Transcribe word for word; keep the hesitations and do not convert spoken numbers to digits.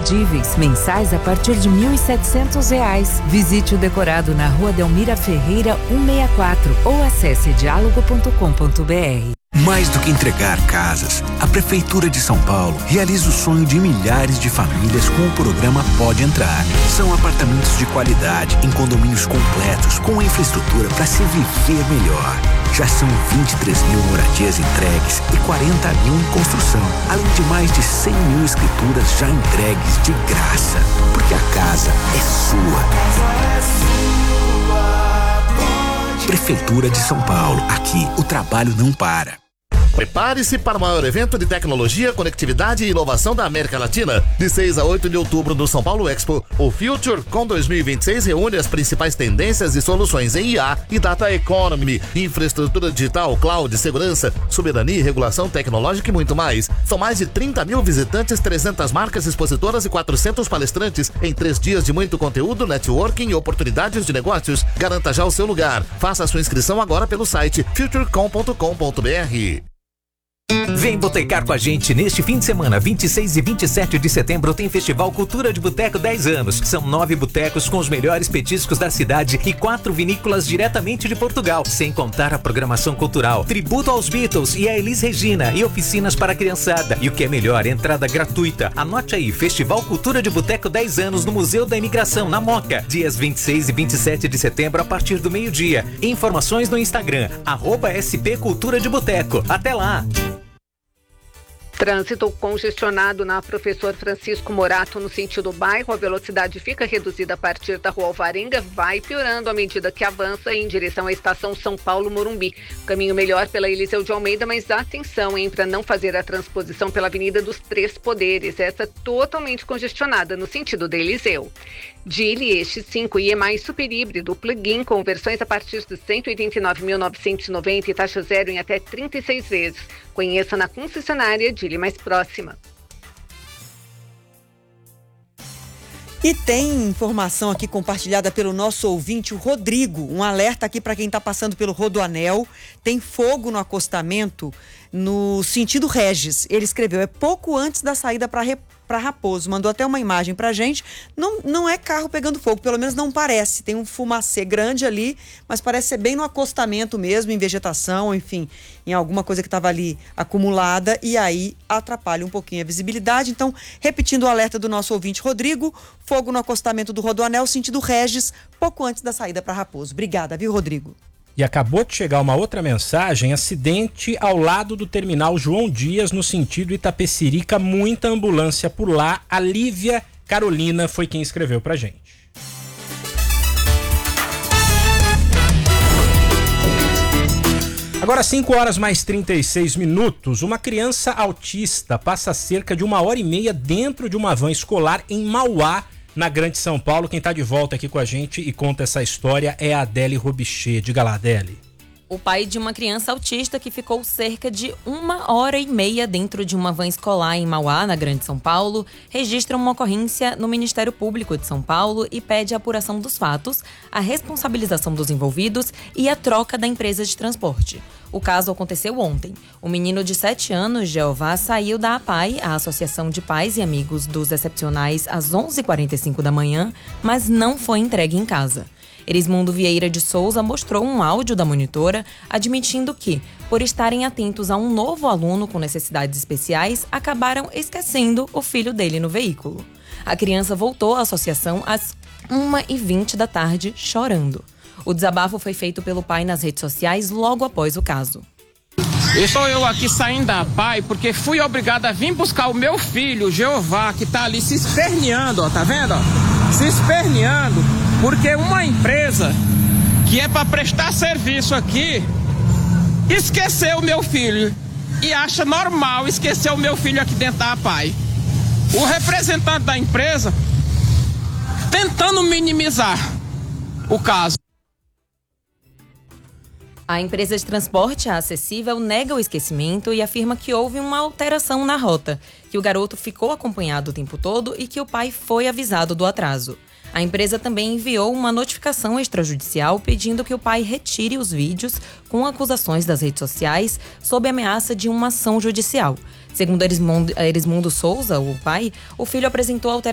imperdíveis, mensais a partir de mil e setecentos reais. Visite o decorado na Rua Delmira Ferreira cento e sessenta e quatro ou acesse diálogo ponto com ponto br. Mais do que entregar casas, a Prefeitura de São Paulo realiza o sonho de milhares de famílias com o programa Pode Entrar. São apartamentos de qualidade, em condomínios completos, com infraestrutura para se viver melhor. Já são vinte e três mil moradias entregues e quarenta mil em construção, além de mais de cem mil escrituras já entregues de graça. Porque a casa é sua. Prefeitura de São Paulo. Aqui o trabalho não para. Prepare-se para o maior evento de tecnologia, conectividade e inovação da América Latina. De seis a oito de outubro no São Paulo Expo, o FutureCon dois mil e vinte e seis reúne as principais tendências e soluções em I A e Data Economy, infraestrutura digital, cloud, segurança, soberania e regulação tecnológica e muito mais. São mais de trinta mil visitantes, trezentas marcas expositoras e quatrocentos palestrantes em três dias de muito conteúdo, networking e oportunidades de negócios. Garanta já o seu lugar. Faça a sua inscrição agora pelo site futurecom ponto com ponto br. Vem botecar com a gente neste fim de semana, vinte e seis e vinte e sete de setembro, tem Festival Cultura de Boteco dez anos. São nove botecos com os melhores petiscos da cidade e quatro vinícolas diretamente de Portugal, sem contar a programação cultural, tributo aos Beatles e a Elis Regina e oficinas para a criançada. E o que é melhor, entrada gratuita. Anote aí, Festival Cultura de Boteco dez anos no Museu da Imigração, na Moca, dias vinte e seis e vinte e sete de setembro a partir do meio-dia. Informações no Instagram, arroba S P Cultura de Boteco. Até lá! Trânsito congestionado na Professor Francisco Morato no sentido bairro. A velocidade fica reduzida a partir da Rua Alvarenga, vai piorando à medida que avança em direção à estação São Paulo Morumbi. Caminho melhor pela Eliseu de Almeida, mas atenção, hein, para não fazer a transposição pela Avenida dos Três Poderes. Essa totalmente congestionada no sentido da Eliseu. Geely X cinco e mais super híbrido plug-in com versões a partir de cento e oitenta e nove mil novecentos e noventa e taxa zero em até trinta e seis vezes. Conheça na concessionária Geely mais próxima. E tem informação aqui compartilhada pelo nosso ouvinte, o Rodrigo. Um alerta aqui para quem está passando pelo Rodoanel. Tem fogo no acostamento no sentido Regis. Ele escreveu, é pouco antes da saída para para Raposo. Mandou até uma imagem pra gente. Não, não é carro pegando fogo, pelo menos não parece. Tem um fumacê grande ali, mas parece ser bem no acostamento mesmo, em vegetação, enfim, em alguma coisa que estava ali acumulada, e aí atrapalha um pouquinho a visibilidade. Então, repetindo o alerta do nosso ouvinte Rodrigo, fogo no acostamento do Rodoanel, sentido Regis, pouco antes da saída para Raposo. Obrigada, viu, Rodrigo? E acabou de chegar uma outra mensagem, acidente ao lado do terminal João Dias, no sentido Itapecerica, muita ambulância por lá. A Lívia Carolina foi quem escreveu pra gente. Agora cinco horas mais trinta e seis minutos, uma criança autista passa cerca de uma hora e meia dentro de uma van escolar em Mauá, na Grande São Paulo. Quem está de volta aqui com a gente e conta essa história é a Adele Robichê. Diga lá, Adele. O pai de uma criança autista que ficou cerca de uma hora e meia dentro de uma van escolar em Mauá, na Grande São Paulo, registra uma ocorrência no Ministério Público de São Paulo e pede a apuração dos fatos, a responsabilização dos envolvidos e a troca da empresa de transporte. O caso aconteceu ontem. O menino de sete anos, Jeová, saiu da APAI, a Associação de Pais e Amigos dos Excepcionais, às onze e quarenta e cinco da manhã, mas não foi entregue em casa. Erismundo Vieira de Souza mostrou um áudio da monitora admitindo que, por estarem atentos a um novo aluno com necessidades especiais, acabaram esquecendo o filho dele no veículo. A criança voltou à associação às uma e vinte da tarde, chorando. O desabafo foi feito pelo pai nas redes sociais logo após o caso. Estou eu aqui saindo da APAI porque fui obrigado a vir buscar o meu filho, Jeová, que está ali se esperneando, ó, tá vendo? Ó? Se esperneando. Porque uma empresa que é para prestar serviço aqui esqueceu o meu filho e acha normal esquecer o meu filho aqui dentro da APAI. O representante da empresa tentando minimizar o caso. A empresa de transporte, a Acessível, nega o esquecimento e afirma que houve uma alteração na rota, que o garoto ficou acompanhado o tempo todo e que o pai foi avisado do atraso. A empresa também enviou uma notificação extrajudicial pedindo que o pai retire os vídeos com acusações das redes sociais sob ameaça de uma ação judicial. Segundo Erismundo, Erismundo Souza, o pai, o filho apresentou alterações